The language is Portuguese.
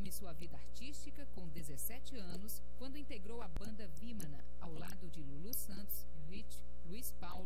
resume sua vida artística com 17 anos, quando integrou a banda Vimana, ao lado de Lulu Santos, Rich, Luiz Paulo